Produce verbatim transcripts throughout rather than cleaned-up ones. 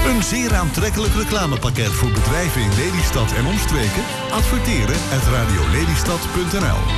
Een zeer aantrekkelijk reclamepakket voor bedrijven in Lelystad en omstreken? Adverteren at radio lelystad punt n l.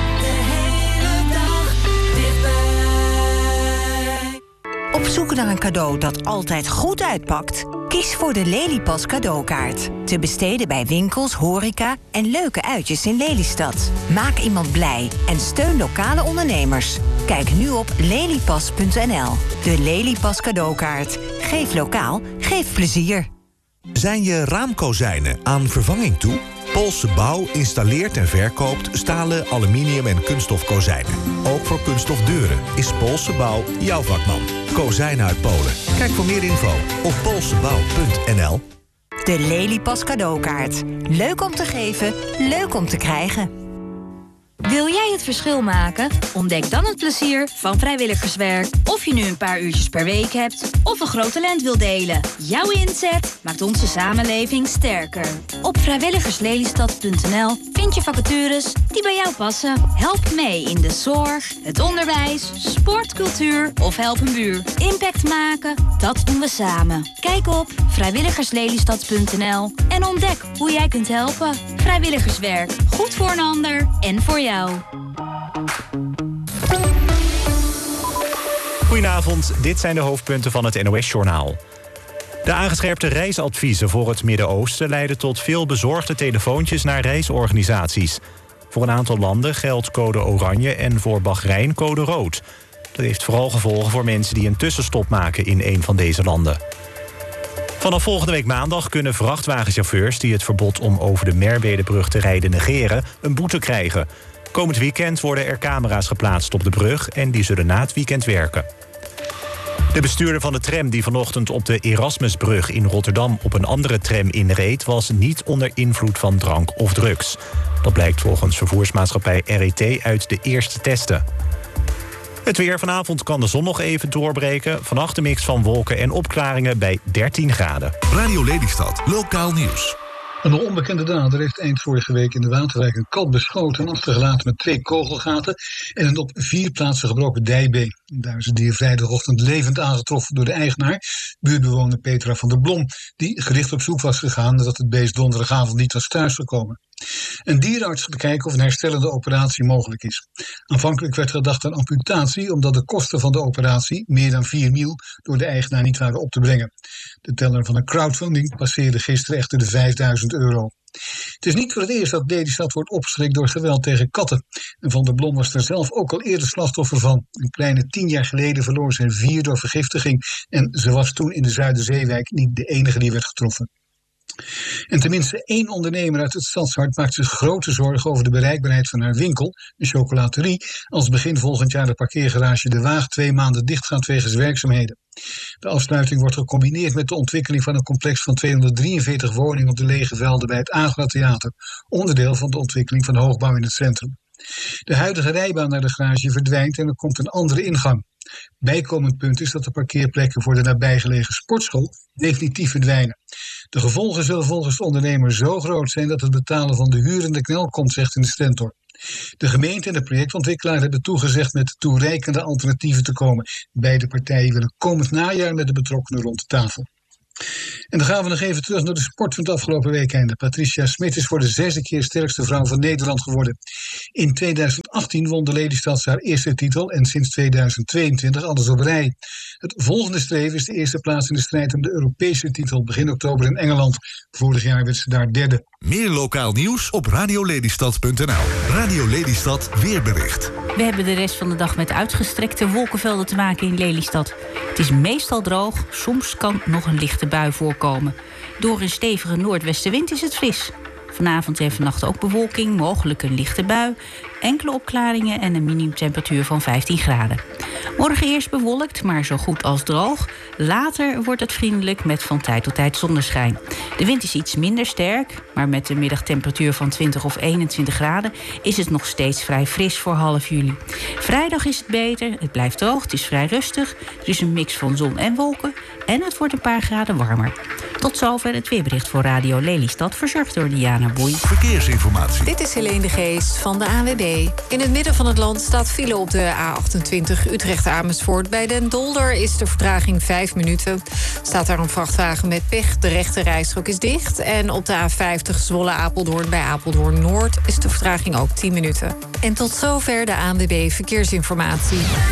Op zoek naar een cadeau dat altijd goed uitpakt? Kies voor de Lelypas cadeaukaart. Te besteden bij winkels, horeca en leuke uitjes in Lelystad. Maak iemand blij en steun lokale ondernemers. Kijk nu op lelypas punt n l. De Lelypas cadeaukaart. Geef lokaal, geef plezier. Zijn je raamkozijnen aan vervanging toe? Poolse Bouw installeert en verkoopt stalen, aluminium en kunststof kozijnen. Ook voor kunststof deuren is Poolse Bouw jouw vakman. Kozijnen uit Polen. Kijk voor meer info op poolsebouw punt n l. De Lelypas cadeaukaart. Leuk om te geven, leuk om te krijgen. Wil jij het verschil maken? Ontdek dan het plezier van vrijwilligerswerk. Of je nu een paar uurtjes per week hebt of een groot talent wil delen. Jouw inzet maakt onze samenleving sterker. Op vrijwilligerslelystad punt n l vind je vacatures die bij jou passen. Help mee in de zorg, het onderwijs, sport, cultuur of help een buur. Impact maken, dat doen we samen. Kijk op vrijwilligerslelystad punt n l en ontdek hoe jij kunt helpen. Vrijwilligerswerk, goed voor een ander en voor jou. Goedenavond, dit zijn de hoofdpunten van het N O S-journaal. De aangescherpte reisadviezen voor het Midden-Oosten leiden tot veel bezorgde telefoontjes naar reisorganisaties. Voor een aantal landen geldt code oranje en voor Bahrein code rood. Dat heeft vooral gevolgen voor mensen die een tussenstop maken in een van deze landen. Vanaf volgende week maandag kunnen vrachtwagenchauffeurs die het verbod om over de Merwedebrug te rijden negeren een boete krijgen. Komend weekend worden er camera's geplaatst op de brug en die zullen na het weekend werken. De bestuurder van de tram die vanochtend op de Erasmusbrug in Rotterdam op een andere tram inreed was niet onder invloed van drank of drugs. Dat blijkt volgens vervoersmaatschappij R E T uit de eerste testen. Het weer. Vanavond kan de zon nog even doorbreken. Vannacht een mix van wolken en opklaringen bij dertien graden. Radio Lelystad, lokaal nieuws. Een onbekende dader heeft eind vorige week in de Waterwijk een kat beschoten en achtergelaten met twee kogelgaten en een op vier plaatsen gebroken dijbeen. Daar is het dier vrijdagochtend levend aangetroffen door de eigenaar, buurtbewoner Petra van der Blom, die gericht op zoek was gegaan nadat het beest donderdagavond niet was thuisgekomen. Een dierenarts gaat kijken of een herstellende operatie mogelijk is. Aanvankelijk werd gedacht aan amputatie, omdat de kosten van de operatie, meer dan vier mil, door de eigenaar niet waren op te brengen. De teller van een crowdfunding passeerde gisteren echter de vijfduizend euro. Het is niet voor het eerst dat Lelystad wordt opgeschrikt door geweld tegen katten. En Van der Blom was er zelf ook al eerder slachtoffer van. Een kleine tien jaar geleden verloor ze er vier door vergiftiging. En ze was toen in de Zuiderzeewijk niet de enige die werd getroffen. En tenminste één ondernemer uit het Stadshart maakt zich grote zorgen over de bereikbaarheid van haar winkel, een chocolaterie, als begin volgend jaar de parkeergarage De Waag twee maanden dicht gaat wegens werkzaamheden. De afsluiting wordt gecombineerd met de ontwikkeling van een complex van tweehonderddrieënveertig woningen op de lege velden bij het Agra Theater, onderdeel van de ontwikkeling van hoogbouw in het centrum. De huidige rijbaan naar de garage verdwijnt en er komt een andere ingang. Bijkomend punt is dat de parkeerplekken voor de nabijgelegen sportschool definitief verdwijnen. De gevolgen zullen volgens de ondernemer zo groot zijn dat het betalen van de huur in de knel komt, zegt in de Stentor. De gemeente en de projectontwikkelaar hebben toegezegd met toereikende alternatieven te komen. Beide partijen willen komend najaar met de betrokkenen rond de tafel. En dan gaan we nog even terug naar de sport van het afgelopen weekende. Patricia Smit is voor de zesde keer sterkste vrouw van Nederland geworden. In tweeduizend achttien won de Lelystad haar eerste titel en sinds tweeduizend tweeëntwintig alles op rij. Het volgende streven is de eerste plaats in de strijd om de Europese titel begin oktober in Engeland. Vorig jaar werd ze daar derde. Meer lokaal nieuws op radio lelystad punt n l. Radio Lelystad weerbericht. We hebben de rest van de dag met uitgestrekte wolkenvelden te maken in Lelystad. Het is meestal droog, soms kan nog een lichte bui voorkomen. Door een stevige noordwestenwind is het fris. Vanavond en vannacht ook bewolking, mogelijk een lichte bui, enkele opklaringen en een minimumtemperatuur van vijftien graden. Morgen eerst bewolkt, maar zo goed als droog. Later wordt het vriendelijk met van tijd tot tijd zonneschijn. De wind is iets minder sterk, maar met een middagtemperatuur van twintig of eenentwintig graden is het nog steeds vrij fris voor half juli. Vrijdag is het beter, het blijft droog, het is vrij rustig. Er is een mix van zon en wolken en het wordt een paar graden warmer. Tot zover het weerbericht voor Radio Lelystad, verzorgd door Diana Boei. Verkeersinformatie. Dit is Helene de Geest van de A N W B. In het midden van het land staat file op de A achtentwintig Utrecht-Amersfoort. Bij Den Dolder is de vertraging vijf minuten. Staat daar een vrachtwagen met pech. De rechte rijstrook is dicht. En op de A vijftig Zwolle-Apeldoorn bij Apeldoorn-Noord is de vertraging ook tien minuten. En tot zover de A N W B Verkeersinformatie.